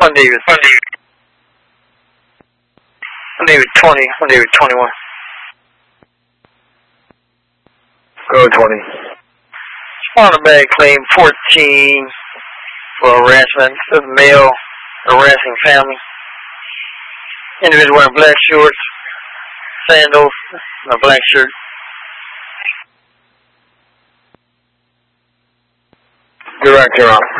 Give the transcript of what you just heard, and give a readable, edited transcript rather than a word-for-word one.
On David 20. On David 21. Go 20. On a bag claim 14 for harassment of male harassing family. Individual wearing black shorts, sandals, and a black shirt. Direct, Your Honor.